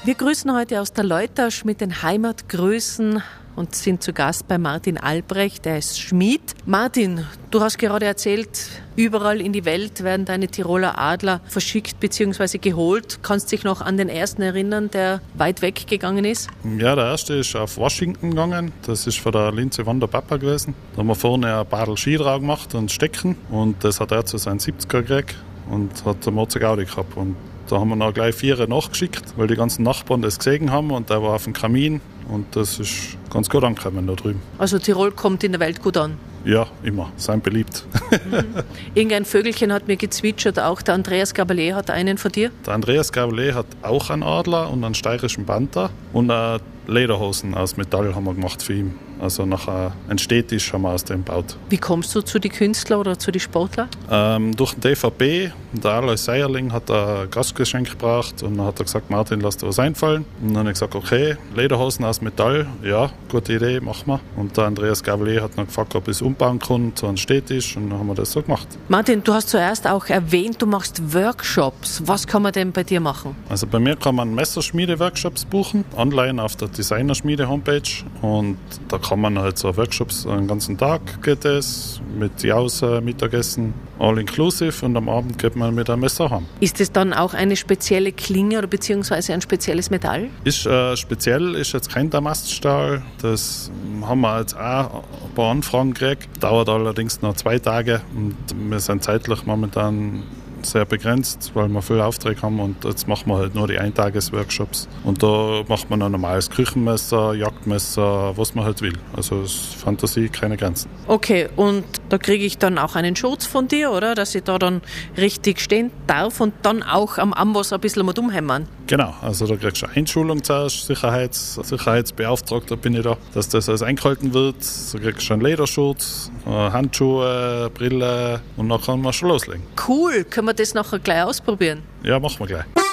Wir grüßen heute aus der Leutasch mit den Heimatgrüßen und sind zu Gast bei Martin Albrecht, der ist Schmied. Martin, du hast gerade erzählt, überall in die Welt werden deine Tiroler Adler verschickt bzw. geholt. Kannst du dich noch an den ersten erinnern, der weit weg gegangen ist? Ja, der erste ist auf Washington gegangen. Das ist von der Linze von der Papa gewesen. Da haben wir vorne ein Badel Ski drauf gemacht und Stecken. Und das hat er zu seinen 70er gekriegt und hat eine Mozart Gaudi gehabt. Und da haben wir noch gleich 4 nachgeschickt, weil die ganzen Nachbarn das gesehen haben und der war auf dem Kamin und das ist ganz gut angekommen da drüben. Also Tirol kommt in der Welt gut an? Ja, immer. Sind beliebt. Irgendein Vögelchen hat mir gezwitschert, auch der Andreas Gabalier hat einen von dir? Der Andreas Gabalier hat auch einen Adler und einen steirischen Panther und eine Lederhosen aus Metall haben wir gemacht für ihn. Also nachher einen Stehtisch haben wir aus dem gebaut. Wie kommst du zu den Künstlern oder zu den Sportlern? Durch den DVB. Der Alois Seierling hat ein Gastgeschenk gebracht und dann hat er gesagt, Martin, lass dir was einfallen. Und dann habe ich gesagt, okay, Lederhosen aus Metall, ja, gute Idee, machen wir. Und der Andreas Gabalier hat dann gefragt, ob ich es umbauen kann zu einem Stehtisch und dann haben wir das so gemacht. Martin, du hast zuerst auch erwähnt, du machst Workshops. Was kann man denn bei dir machen? Also bei mir kann man Messerschmiede-Workshops buchen, online auf der Designerschmiede-Homepage und da kann man halt so Workshops einen ganzen Tag geht es, mit Jause, Mittagessen, all inclusive und am Abend geht man mit einem Messer heim. Ist es dann auch eine spezielle Klinge oder beziehungsweise ein spezielles Metall? Ist speziell, ist jetzt kein Damaststahl, das haben wir jetzt auch ein paar Anfragen gekriegt, dauert allerdings noch 2 Tage und wir sind zeitlich momentan sehr begrenzt, weil wir viele Aufträge haben und jetzt machen wir halt nur die Eintages-Workshops. Und da macht man ein normales Küchenmesser, Jagdmesser, was man halt will. Also es ist Fantasie, keine Grenzen. Okay, und da kriege ich dann auch einen Schutz von dir, oder? Dass ich da dann richtig stehen darf und dann auch am Amboss ein bisschen mit umhämmern. Genau, also da kriegst du eine Einschulung zuerst, Sicherheitsbeauftragter bin ich da, dass das alles eingehalten wird. Da kriegst du einen Lederschutz, Handschuhe, Brille und dann kann man schon loslegen. Cool, können wir das nachher gleich ausprobieren? Ja, machen wir gleich.